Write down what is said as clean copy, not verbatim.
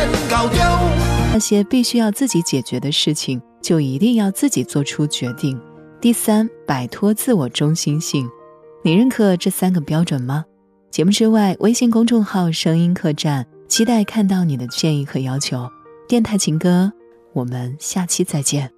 搞丢。 那些必须要自己解决的事情，就一定要自己做出决定。第三，摆脱自我中心性。你认可这3个标准吗？节目之外，微信公众号声音客栈，期待看到你的建议和要求。电台情歌，我们下期再见。